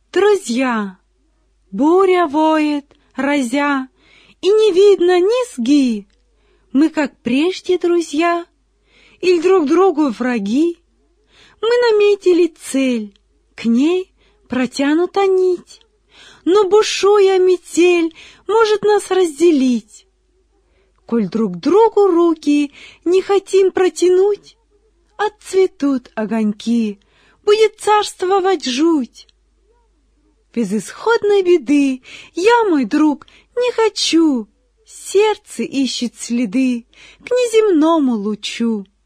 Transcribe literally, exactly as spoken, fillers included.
Друзья, буря воет, разя, и не видно низги. Мы как прежде друзья или друг другу враги? Мы наметили цель, к ней протянута нить, но бушуя метель может нас разделить. Коль друг другу руки не хотим протянуть, отцветут огоньки, будет царствовать жуть. Безысходной беды я, мой друг, не хочу, сердце ищет следы к неземному лучу.